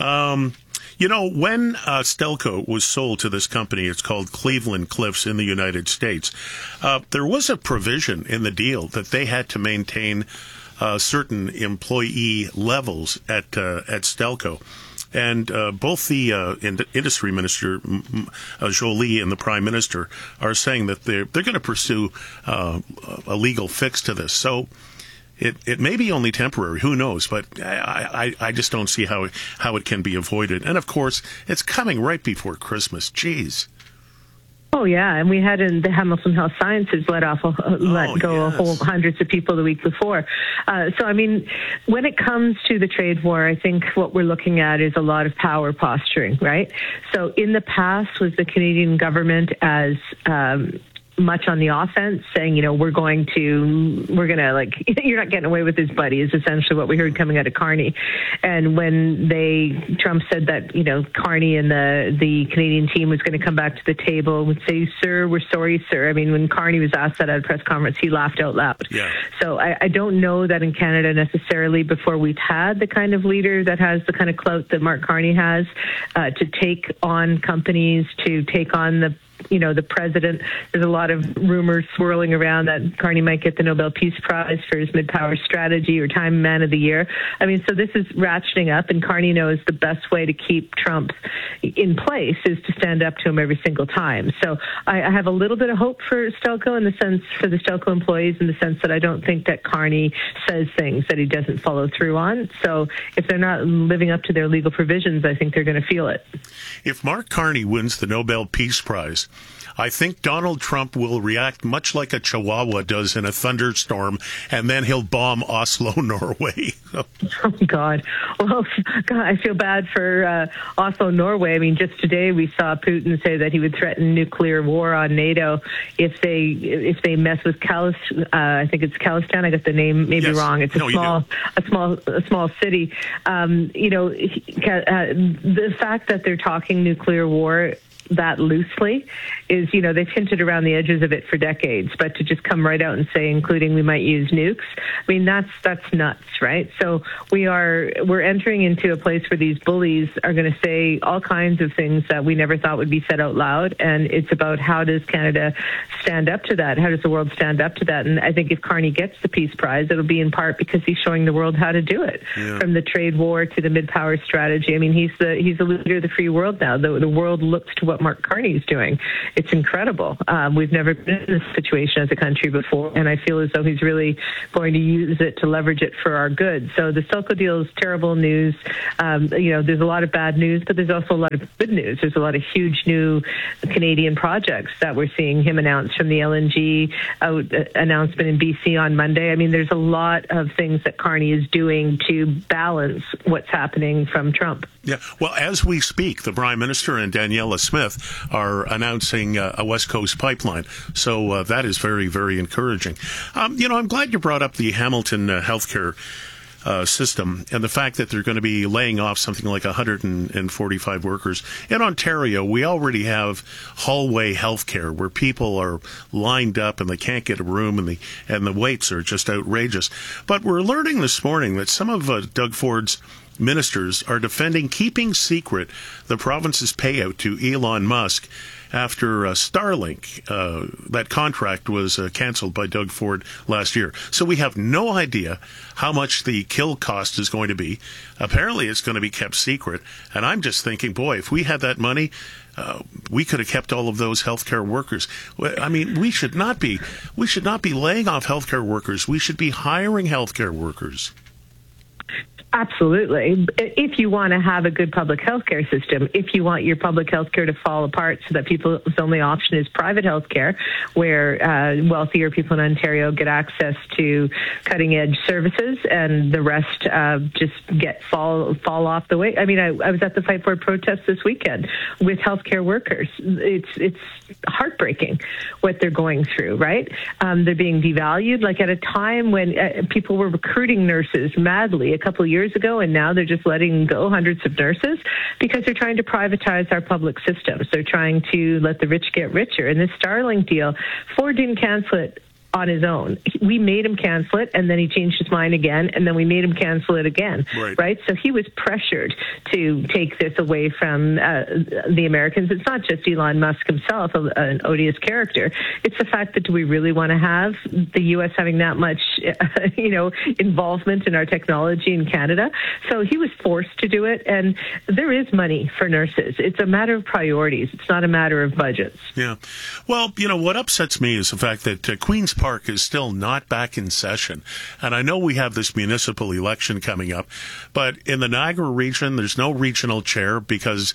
When Stelco was sold to this company, it's called Cleveland Cliffs in the United States, there was a provision in the deal that they had to maintain certain employee levels at Stelco. And both the industry minister, Joly, and the prime minister are saying that they're going to pursue a legal fix to this. So it may be only temporary. Who knows? But I just don't see how it can be avoided. And, of course, it's coming right before Christmas. Jeez. Oh, yeah, and we had in the Hamilton Health Sciences let go a whole hundreds of people the week before. When it comes to the trade war, I think what we're looking at is a lot of power posturing, right? So in the past, was the Canadian government as much on the offense, saying, we're gonna you're not getting away with this, buddy, is essentially what we heard coming out of Carney. And when Trump said that, Carney and the Canadian team was going to come back to the table and say, sir, we're sorry, sir. When Carney was asked that at a press conference, he laughed out loud. Yeah. So I don't know that in Canada necessarily before we've had the kind of leader that has the kind of clout that Mark Carney has to take on companies, to take on the president. There's a lot of rumors swirling around that Carney might get the Nobel Peace Prize for his mid-power strategy or Time Man of the Year. So this is ratcheting up, and Carney knows the best way to keep Trump in place is to stand up to him every single time. So I have a little bit of hope for Stelco for the Stelco employees, in the sense that I don't think that Carney says things that he doesn't follow through on. So if they're not living up to their legal provisions, I think they're going to feel it. If Mark Carney wins the Nobel Peace Prize, I think Donald Trump will react much like a chihuahua does in a thunderstorm, and then he'll bomb Oslo, Norway. Oh, God. Well, God, I feel bad for Oslo, Norway. Just today we saw Putin say that he would threaten nuclear war on NATO if they mess with I think it's Khalistan. I got the name maybe wrong. It's a small city. The fact that they're talking nuclear war that loosely is, they've hinted around the edges of it for decades, but to just come right out and say, including we might use nukes, that's nuts, right? So we're entering into a place where these bullies are going to say all kinds of things that we never thought would be said out loud, and it's about how does Canada stand up to that? How does the world stand up to that? And I think if Carney gets the Peace Prize, it'll be in part because he's showing the world how to do it, from the trade war to the mid-power strategy. He's the leader of the free world now. The world looks to what what Mark Carney is doing. It's incredible. We've never been in this situation as a country before, and I feel as though he's really going to use it to leverage it for our good. So the Stelco deal is terrible news. There's a lot of bad news, but there's also a lot of good news. There's a lot of huge new Canadian projects that we're seeing him announce, from the LNG announcement in BC on Monday. I mean, there's a lot of things that Carney is doing to balance what's happening from Trump. Yeah, well, as we speak, the Prime Minister and Daniela Smith are announcing a West Coast pipeline. So that is very, very encouraging. I'm glad you brought up the Hamilton healthcare system and the fact that they're going to be laying off something like 145 workers. In Ontario, we already have hallway healthcare where people are lined up and they can't get a room, and the waits are just outrageous. But we're learning this morning that some of Doug Ford's ministers are defending keeping secret the province's payout to Elon Musk after Starlink, that contract was canceled by Doug Ford last year. So we have no idea how much the kill cost is going to be. Apparently it's going to be kept secret. And I'm just thinking, boy, if we had that money, we could have kept all of those healthcare workers. I mean, we should not be laying off healthcare workers. We should be hiring healthcare workers. Absolutely. If you want to have a good public health care system, if you want your public health care to fall apart so that people's only option is private health care, where wealthier people in Ontario get access to cutting-edge services and the rest just fall off the way. I mean, I was at the Fight Board protest this weekend with healthcare workers. It's heartbreaking what they're going through, right? They're being devalued, like at a time when people were recruiting nurses madly a couple of years ago, and now they're just letting go hundreds of nurses because they're trying to privatize our public systems. They're trying to let the rich get richer. And this Starlink deal, Ford didn't cancel it on his own. We made him cancel it, and then he changed his mind again, and then we made him cancel it again, right? So he was pressured to take this away from the Americans. It's not just Elon Musk himself, an odious character. It's the fact that do we really want to have the U.S. having that much, involvement in our technology in Canada? So he was forced to do it, and there is money for nurses. It's a matter of priorities. It's not a matter of budgets. Yeah. Well, what upsets me is the fact that Queen's Park is still not back in session. And I know we have this municipal election coming up, but in the Niagara region, there's no regional chair because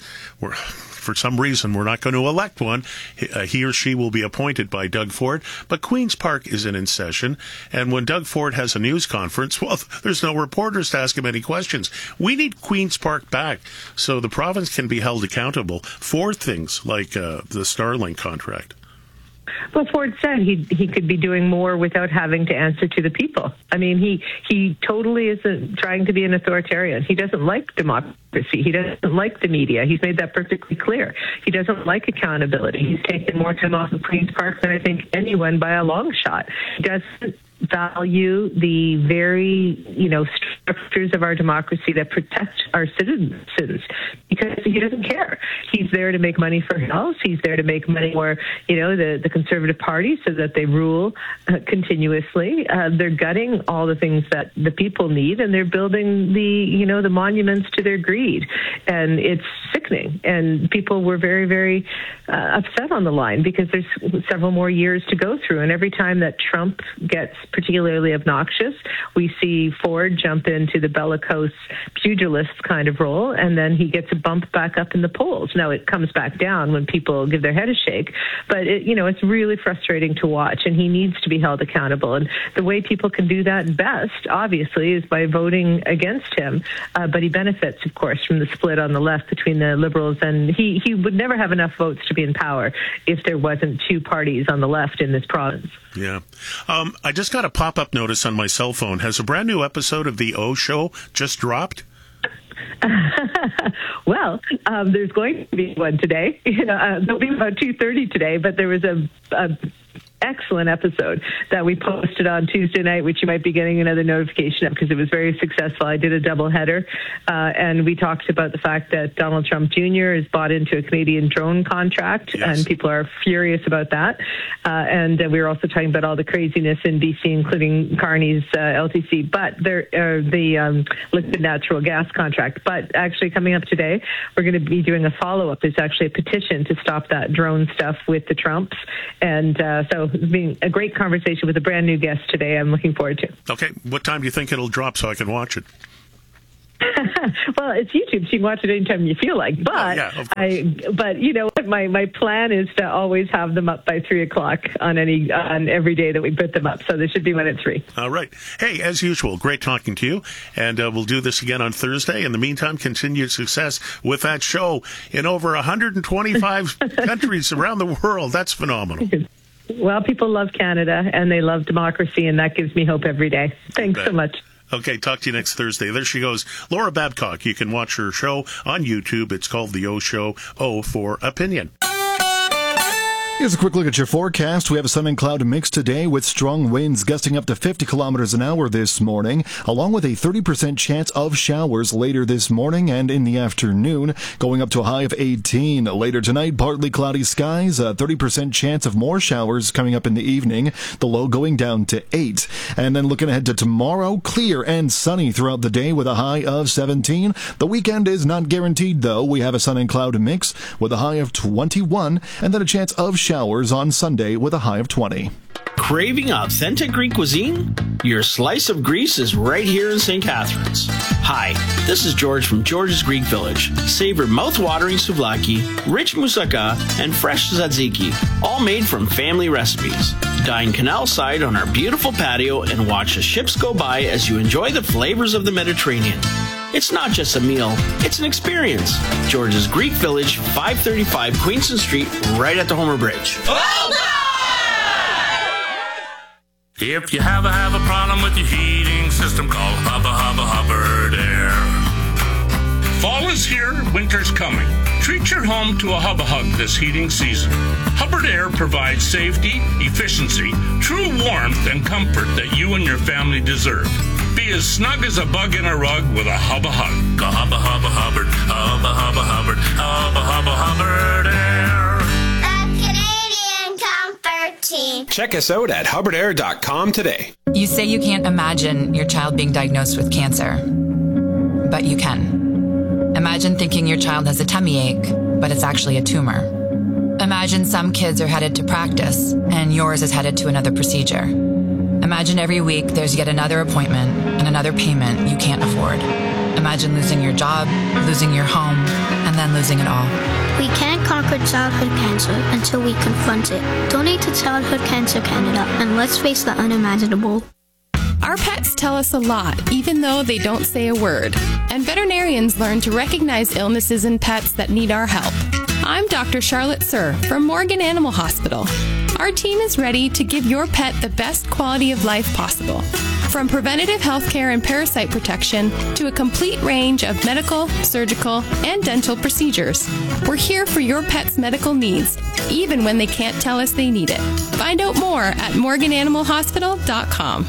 for some reason, we're not going to elect one. He or she will be appointed by Doug Ford. But Queen's Park isn't in session. And when Doug Ford has a news conference, well, there's no reporters to ask him any questions. We need Queen's Park back so the province can be held accountable for things like the Starlink contract. Well, Ford said he could be doing more without having to answer to the people. I mean, he totally isn't trying to be an authoritarian. He doesn't like democracy. He doesn't like the media. He's made that perfectly clear. He doesn't like accountability. He's taken more time off of Queen's Park than I think anyone by a long shot. He doesn't value the very, structures of our democracy that protect our citizens because he doesn't care. He's there to make money for himself. He's there to make money for, the Conservative Party so that they rule continuously. They're gutting all the things that the people need, and they're building the monuments to their greed. And it's sickening. And people were very, very upset on the line because there's several more years to go through. And every time that Trump gets particularly obnoxious, we see Ford jump into the bellicose pugilist kind of role, and then he gets a bump back up in the polls. Now it comes back down when people give their head a shake, but it's really frustrating to watch, and he needs to be held accountable. And the way people can do that best, obviously, is by voting against him. But he benefits, of course, from the split on the left between the Liberals, and he would never have enough votes to be in power if there wasn't two parties on the left in this province. Yeah. I just got a pop-up notice on my cell phone. Has a brand new episode of The O Show just dropped? Well, there's going to be one today. There'll be about 2:30 today, but there was a excellent episode that we posted on Tuesday night, which you might be getting another notification of because it was very successful. I did a double header, and we talked about the fact that Donald Trump Jr. has bought into a Canadian drone contract, and people are furious about that. And we were also talking about all the craziness in BC, including Carney's LTC, but the liquid natural gas contract. But actually coming up today, we're going to be doing a follow-up. There's actually a petition to stop that drone stuff with the Trumps. And so it's been a great conversation with a brand new guest today I'm looking forward to. Okay. What time do you think it'll drop so I can watch it? Well, it's YouTube, so you can watch it anytime you feel like. But but you know what? My plan is to always have them up by 3:00 on every day that we put them up. So they should be one at 3. All right. Hey, as usual, great talking to you, and we'll do this again on Thursday. In the meantime, continued success with that show in over 125 countries around the world. That's phenomenal. Well, people love Canada and they love democracy, and that gives me hope every day. Thanks so much. Okay, talk to you next Thursday. There she goes, Laura Babcock. You can watch her show on YouTube. It's called The O Show, O for Opinion. Here's a quick look at your forecast. We have a sun and cloud mix today with strong winds gusting up to 50 kilometers an hour this morning, along with a 30% chance of showers later this morning and in the afternoon, going up to a high of 18. Later tonight, partly cloudy skies, a 30% chance of more showers coming up in the evening, the low going down to 8. And then looking ahead to tomorrow, clear and sunny throughout the day with a high of 17. The weekend is not guaranteed, though. We have a sun and cloud mix with a high of 21, and then a chance of showers on Sunday with a high of 20. Craving authentic Greek cuisine? Your slice of Greece is right here in St. Catharines. Hi, this is George from George's Greek Village. Savor mouth-watering souvlaki, rich moussaka, and fresh tzatziki, all made from family recipes. Dine canal side on our beautiful patio and watch the ships go by as you enjoy the flavors of the Mediterranean. It's not just a meal, it's an experience. George's Greek Village, 535 Queenston Street, right at the Homer Bridge. If you have a problem with your heating system, call Hubbard Air. Fall is here, winter's coming. Treat your home to a Hub this heating season. Hubbard Air provides safety, efficiency, true warmth, and comfort that you and your family deserve. Be as snug as a bug in a rug with a Hubbard. Go Hubbard, Hubbard Air. The Canadian Comfort Team. Check us out at hubbardair.com today. You say you can't imagine your child being diagnosed with cancer, but you can. Imagine thinking your child has a tummy ache, but it's actually a tumor. Imagine some kids are headed to practice, and yours is headed to another procedure. Imagine every week there's yet another appointment and another payment you can't afford. Imagine losing your job, losing your home, and then losing it all. We can't conquer childhood cancer until we confront it. Donate to Childhood Cancer Canada, and let's face the unimaginable. Our pets tell us a lot, even though they don't say a word. And veterinarians learn to recognize illnesses in pets that need our help. I'm Dr. Charlotte Sir from Morgan Animal Hospital. Our team is ready to give your pet the best quality of life possible. From preventative health care and parasite protection to a complete range of medical, surgical, and dental procedures. We're here for your pet's medical needs, even when they can't tell us they need it. Find out more at morgananimalhospital.com.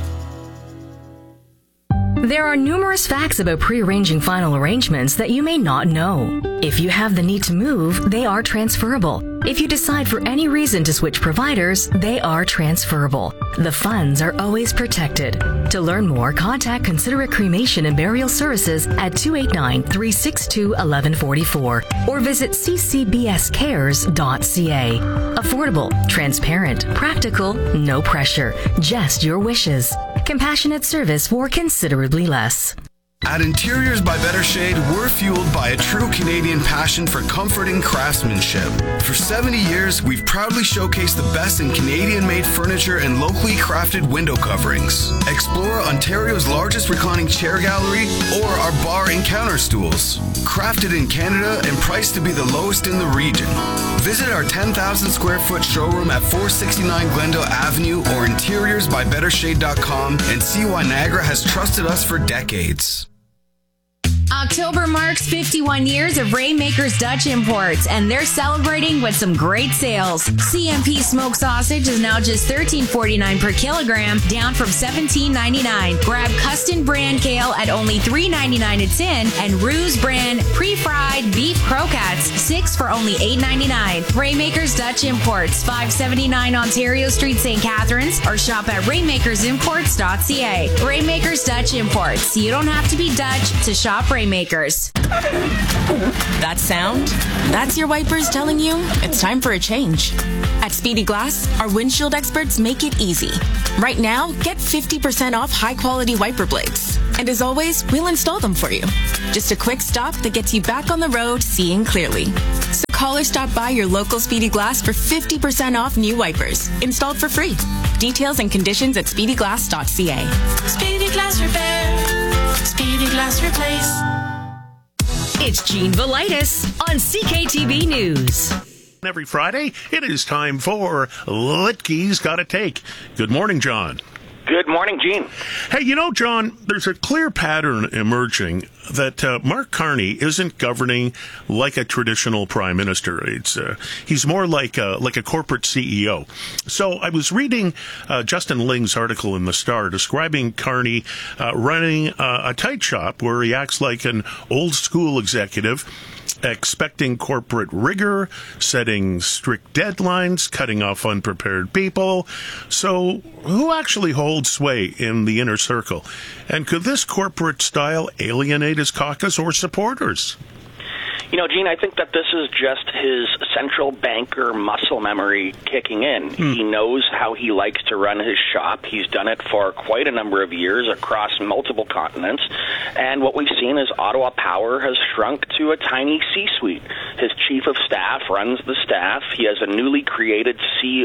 There are numerous facts about pre-arranging final arrangements that you may not know. If you have the need to move, they are transferable. If you decide for any reason to switch providers, they are transferable. The funds are always protected. To learn more, contact Considerate Cremation and Burial Services at 289-362-1144 or visit ccbscares.ca. Affordable, transparent, practical, no pressure, just your wishes. Compassionate service for considerably less. At Interiors by Better Shade, we're fueled by a true Canadian passion for comforting craftsmanship. For 70 years, we've proudly showcased the best in Canadian-made furniture and locally crafted window coverings. Explore Ontario's largest reclining chair gallery or our bar and counter stools. Crafted in Canada and priced to be the lowest in the region. Visit our 10,000 square foot showroom at 469 Glendale Avenue or interiorsbybettershade.com and see why Niagara has trusted us for decades. October marks 51 years of Rainmakers Dutch Imports, and they're celebrating with some great sales. CMP smoked sausage is now just $13.49 per kilogram, down from $17.99. Grab Custom brand kale at only $3.99 a tin, and Ruse brand pre-fried beef croquettes, 6 for only $8.99. Rainmakers Dutch Imports, 579 Ontario Street, St. Catharines, or shop at rainmakersimports.ca. Rainmakers Dutch Imports. You don't have to be Dutch to shop Rainmakers. That sound? That's your wipers telling you it's time for a change. At Speedy Glass, our windshield experts make it easy. Right now, get 50% off high-quality wiper blades. And as always, we'll install them for you. Just a quick stop that gets you back on the road seeing clearly. So call or stop by your local Speedy Glass for 50% off new wipers, installed for free. Details and conditions at speedyglass.ca. Speedy Glass Repair. Speedy Glass Replace. It's Gene Velitis on CKTB News. Every Friday, it is time for Litke's Gotta Take. Good morning, John. Good morning, Gene. Hey, you know, John, there's a clear pattern emerging that Mark Carney isn't governing like a traditional prime minister. He's more like a corporate CEO. So I was reading Justin Ling's article in The Star describing Carney running a tight shop where he acts like an old school executive, expecting corporate rigor, setting strict deadlines, cutting off unprepared people. So who actually holds sway in the inner circle? And could this corporate style alienate his caucus or supporters? You know, Gene, I think that this is just his central banker muscle memory kicking in. He knows how he likes to run his shop. He's done it for quite a number of years across multiple continents. And what we've seen is Ottawa Power has shrunk to a tiny C-suite. His chief of staff runs the staff. He has a newly created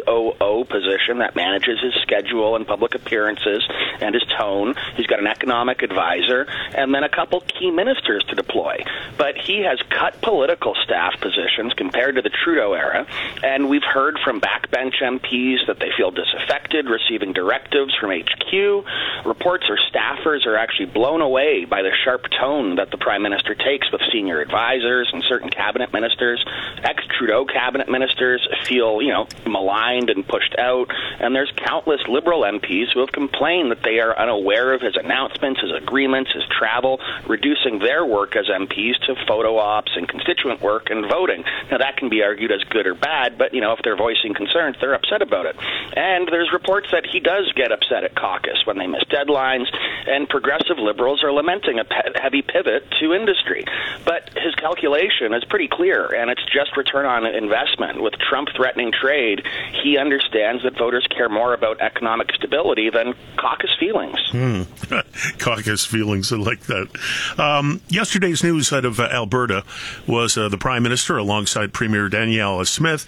COO position that manages his schedule and public appearances and his tone. He's got an economic advisor and then a couple key ministers to deploy. But he has cut political staff positions compared to the Trudeau era, and we've heard from backbench MPs that they feel disaffected receiving directives from HQ. Reports are staffers are actually blown away by the sharp tone that the Prime Minister takes with senior advisors and certain cabinet ministers. Ex-Trudeau cabinet ministers feel, maligned and pushed out, and there's countless Liberal MPs who have complained that they are unaware of his announcements, his agreements, his travel, reducing their work as MPs to photo ops and constituent work and voting. Now, that can be argued as good or bad, but, if they're voicing concerns, they're upset about it. And there's reports that he does get upset at caucus when they miss deadlines, and progressive Liberals are lamenting a heavy pivot to industry. But his calculation is pretty clear, and it's just return on investment. With Trump threatening trade, he understands that voters care more about economic stability than caucus feelings. Caucus feelings, I like that. Yesterday's news out of Alberta was the Prime Minister, alongside Premier Danielle Smith,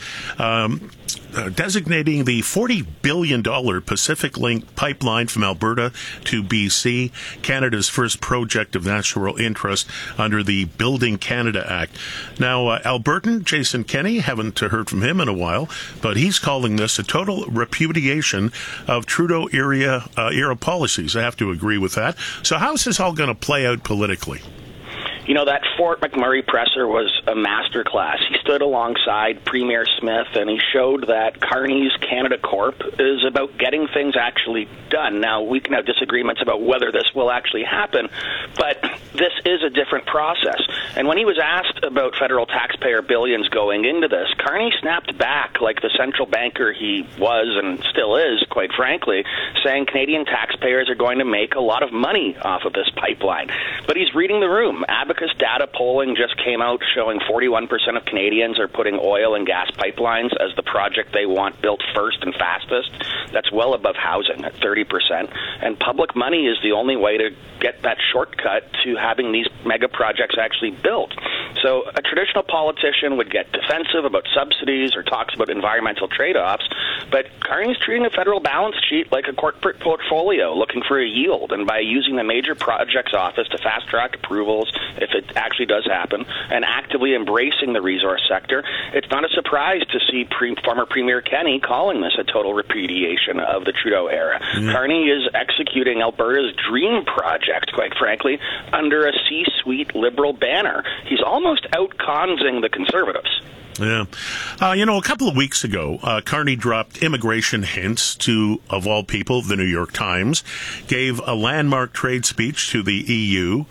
designating the $40 billion Pacific Link pipeline from Alberta to BC, Canada's first project of national interest under the Building Canada Act. Now, Albertan Jason Kenney, haven't heard from him in a while, but he's calling this a total repudiation of Trudeau-era policies. I have to agree with that. So how's this all going to play out politically? That Fort McMurray presser was a masterclass. He stood alongside Premier Smith, and he showed that Carney's Canada Corp is about getting things actually done. Now, we can have disagreements about whether this will actually happen, but this is a different process. And when he was asked about federal taxpayer billions going into this, Carney snapped back like the central banker he was and still is, quite frankly, saying Canadian taxpayers are going to make a lot of money off of this pipeline. But he's reading the room. Abacus data polling just came out showing 41% of Canadians are putting oil and gas pipelines as the project they want built first and fastest. That's well above housing at 30%. And public money is the only way to get that shortcut to having these mega projects actually built. So a traditional politician would get defensive about subsidies or talks about environmental trade-offs, but Carney's treating a federal balance sheet like a corporate portfolio, looking for a yield, and by using the Major Projects Office to fast-track approvals, if it actually does happen, and actively embracing the resource sector, it's not a surprise to see former Premier Kenney calling this a total repudiation of the Trudeau era. Carney is executing Alberta's dream project, quite frankly, under a C-suite Liberal banner. He's almost out-consing the Conservatives. Yeah. A couple of weeks ago, Carney dropped immigration hints to, of all people, the New York Times, gave a landmark trade speech to the EU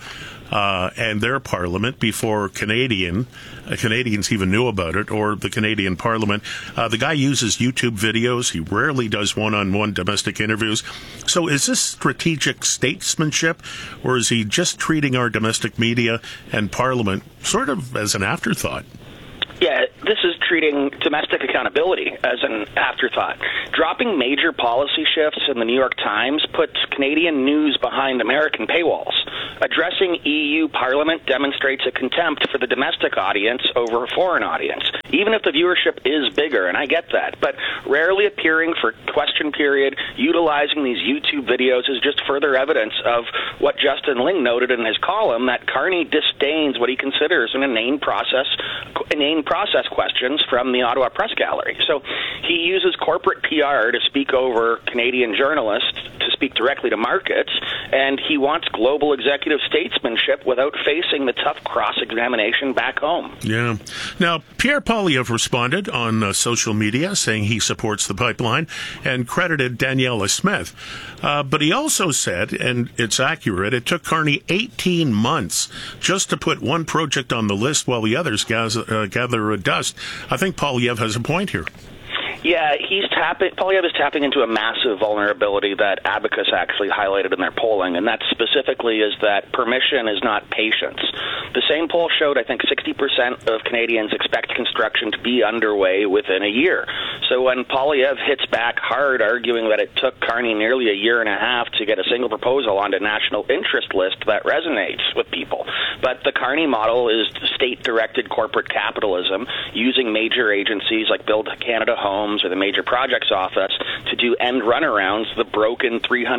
and their parliament before Canadians even knew about it, or the Canadian parliament. The guy uses YouTube videos. He rarely does one-on-one domestic interviews. So is this strategic statesmanship, or is he just treating our domestic media and parliament sort of as an afterthought? Yeah, this is treating domestic accountability as an afterthought. Dropping major policy shifts in the New York Times puts Canadian news behind American paywalls. Addressing EU Parliament demonstrates a contempt for the domestic audience over a foreign audience, even if the viewership is bigger, and I get that. But rarely appearing for question period, utilizing these YouTube videos is just further evidence of what Justin Ling noted in his column, that Carney disdains what he considers an inane process questions from the Ottawa Press Gallery. So he uses corporate PR to speak over Canadian journalists, to speak directly to markets, and he wants global executive statesmanship without facing the tough cross-examination back home. Yeah. Now, Pierre Poilievre responded on social media saying he supports the pipeline and credited Daniela Smith. But he also said, and it's accurate, it took Carney 18 months just to put one project on the list while the others gather dust. I think Poilievre has a point here. Yeah, Poilievre is tapping into a massive vulnerability that Abacus actually highlighted in their polling, and that specifically is that permission is not patience. The same poll showed, I think, 60% of Canadians expect construction to be underway within a year. So when Poilievre hits back hard, arguing that it took Carney nearly a year and a half to get a single proposal onto national interest list, that resonates with people. But the Carney model is state-directed corporate capitalism, using major agencies like Build Canada Homes or the Major Projects Office to do end runarounds the broken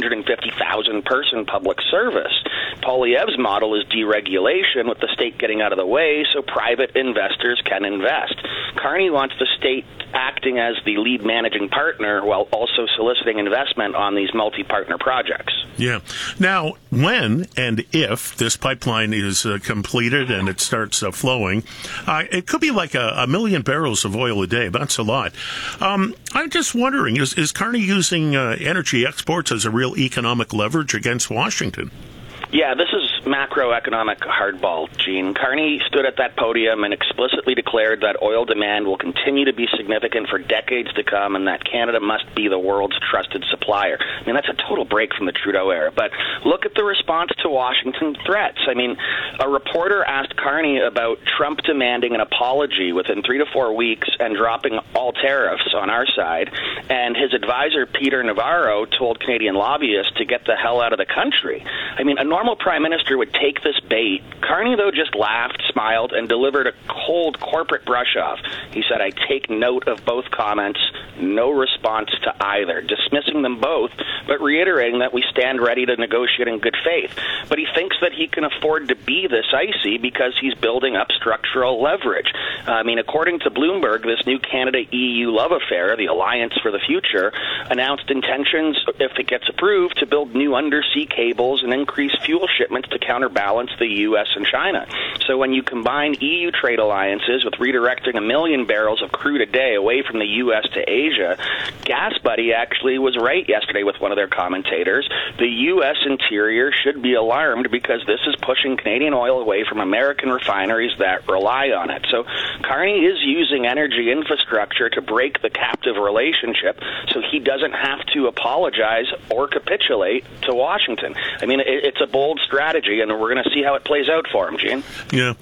350,000 person public service. Poilievre's model is deregulation, with the state getting out of the way so private investors can invest. Carney wants the state acting as the lead managing partner while also soliciting investment on these multi-partner projects. Yeah. Now, when and if this pipeline is completed and it starts flowing, it could be like a million barrels of oil a day. That's a lot. I'm just wondering, is Carney using energy exports as a real economic leverage against Washington? Yeah, this is macroeconomic hardball, Gene. Carney stood at that podium and explicitly declared that oil demand will continue to be significant for decades to come and that Canada must be the world's trusted supplier. I mean, that's a total break from the Trudeau era. But look at the response to Washington threats. I mean, a reporter asked Carney about Trump demanding an apology within 3 to 4 weeks and dropping all tariffs on our side, and his advisor, Peter Navarro, told Canadian lobbyists to get the hell out of the country. I mean, a normal prime minister would take this bait. Carney, though, just laughed, smiled, and delivered a cold corporate brush-off. He said, "I take note of both comments." No response to either, dismissing them both, but reiterating that we stand ready to negotiate in good faith. But he thinks that he can afford to be this icy because he's building up structural leverage. I mean, according to Bloomberg, this new Canada-EU love affair, the Alliance for the Future, announced intentions, if it gets approved, to build new undersea cables and increase fuel shipments to counterbalance the U.S. and China. So when you combine EU trade alliances with redirecting 1 million barrels of crude a day away from the U.S. to Asia, GasBuddy actually was right yesterday with one of their commentators. The U.S. interior should be alarmed because this is pushing Canadian oil away from American refineries that rely on it. So Carney is using energy infrastructure to break the captive relationship so he doesn't have to apologize or capitulate to Washington. I mean, it's a bold strategy, and we're going to see how it plays out for him, Gene. Yeah.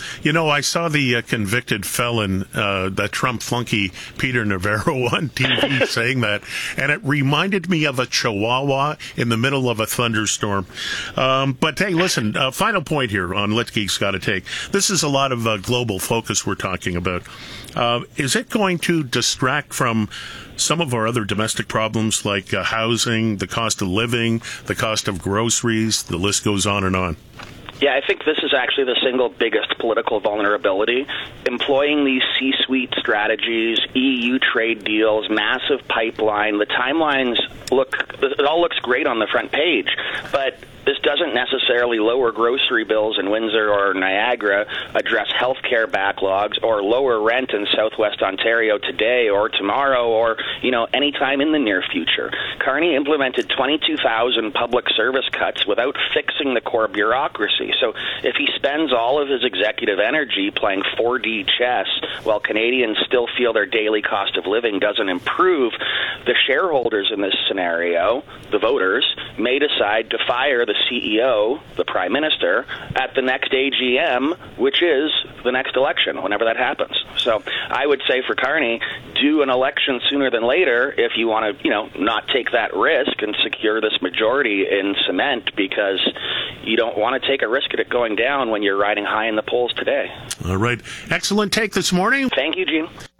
You know, I saw the convicted felon, that Trump flunky Peter Navarro on TV saying that, and it reminded me of a chihuahua in the middle of a thunderstorm. But hey, listen, final point here on Lit Geeks Gotta Take. This is a lot of global focus we're talking about. Is it going to distract from some of our other domestic problems like housing, the cost of living, the cost of groceries? The list goes on and on. Yeah, I think this is actually the single biggest political vulnerability. Employing these C-suite strategies, EU trade deals, massive pipeline, the timelines it all looks great on the front page, but this doesn't necessarily lower grocery bills in Windsor or Niagara, address healthcare backlogs, or lower rent in Southwest Ontario today or tomorrow or, any time in the near future. Carney implemented 22,000 public service cuts without fixing the core bureaucracy. So if he spends all of his executive energy playing 4D chess while Canadians still feel their daily cost of living doesn't improve, the shareholders in this scenario, the voters, may decide to fire the CEO, the Prime Minister, at the next AGM, which is the next election, whenever that happens. So I would say for Carney, do an election sooner than later if you want to, not take that risk and secure this majority in cement, because you don't want to take a risk at it going down when you're riding high in the polls today. All right. Excellent take this morning. Thank you, Gene.